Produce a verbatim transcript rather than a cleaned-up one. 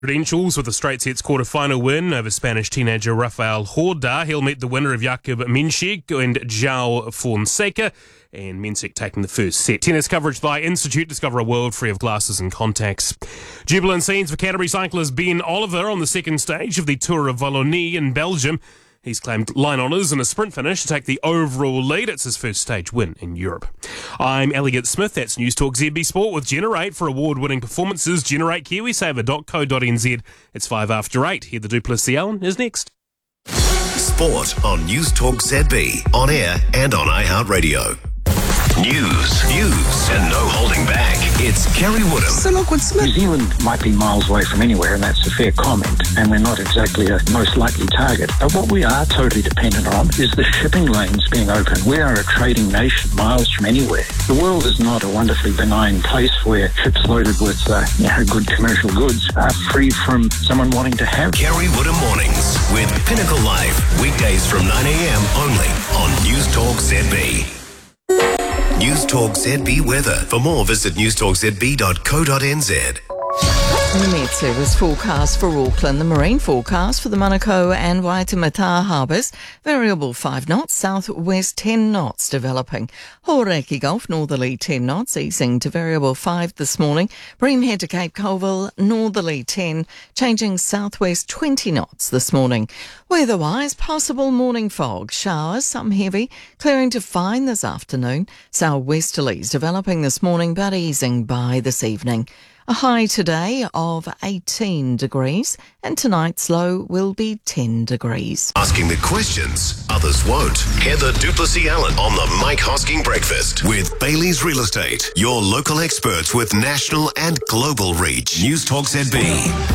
Credentials with a straight sets quarter-final win over Spanish teenager Rafael Horda. He'll meet the winner of Jakub Mensik and João Fonseca, and Mensik taking the first set. Tennis coverage by Institute. Discover a world free of glasses and contacts. Jubilant scenes for Canterbury cyclist Ben Oliver on the second stage of the Tour of Wallonie in Belgium. He's claimed line honours and a sprint finish to take the overall lead. It's his first stage win in Europe. I'm Elliot Smith. That's News Talk Z B Sport with Generate. For award-winning performances, generate kiwisaver dot co dot n z. It's five after eight. Here the Duplessis Allen is next. Sport on News Talk Z B, on air and on iHeartRadio. News, views, and no holding back. It's Kerry Woodham. So look, with Smith, New Zealand might be miles away from anywhere, and that's a fair comment, and we're not exactly a most likely target. But what we are totally dependent on is the shipping lanes being open. We are a trading nation, miles from anywhere. The world is not a wonderfully benign place where ships loaded with uh, you know, good commercial goods are free from someone wanting to have. Kerry Woodham Mornings with Pinnacle Live, weekdays from nine a.m. only on News Talk Z B. News Talk Z B weather. For more, visit news talk z b dot co dot n z. The Met Service forecast for Auckland. The marine forecast for the Manukau and Waitemata harbours. Variable five knots, southwest ten knots developing. Hauraki Gulf, northerly ten knots, easing to variable five this morning. Bream Head to Cape Colville, northerly ten, changing southwest twenty knots this morning. Weather-wise, possible morning fog, showers, some heavy, clearing to fine this afternoon. Southwesterlies developing this morning but easing by this evening. A high today of eighteen degrees, and tonight's low will be ten degrees. Asking the questions others won't. Heather Duplessis Allen on the Mike Hosking Breakfast with Bailey's Real Estate, your local experts with national and global reach. News Talk Z B.